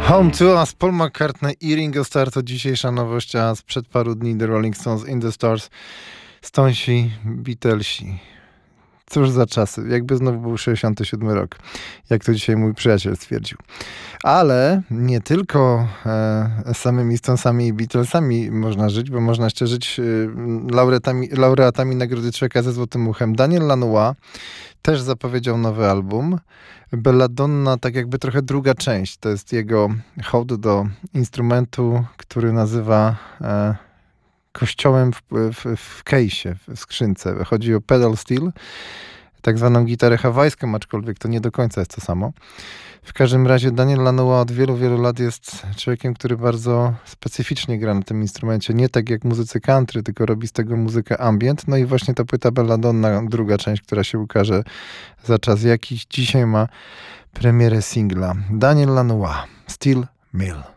Home to Us, Paul McCartney i Ringo Starr to dzisiejsza nowość, a sprzed paru dni The Rolling Stones, In the Stars, Stonesi, Beatlesi. Cóż za czasy, jakby znowu był 67 rok, jak to dzisiaj mój przyjaciel stwierdził. Ale nie tylko samymi Stonesami i Beatlesami można żyć, bo można jeszcze żyć laureatami Nagrody Człowieka ze Złotym Uchem. Daniel Lanois też zapowiedział nowy album. Belladonna, tak jakby trochę druga część. To jest jego hołd do instrumentu, który nazywa kościołem w case'ie, w skrzynce. Chodzi o pedal steel, tak zwaną gitarę hawajską, aczkolwiek to nie do końca jest to samo. W każdym razie Daniel Lanois od wielu, wielu lat jest człowiekiem, który bardzo specyficznie gra na tym instrumencie. Nie tak jak muzycy country, tylko robi z tego muzykę ambient. No i właśnie ta płyta Belladonna, druga część, która się ukaże za czas jakiś, dzisiaj ma premierę singla. Daniel Lanois, Steel Mill.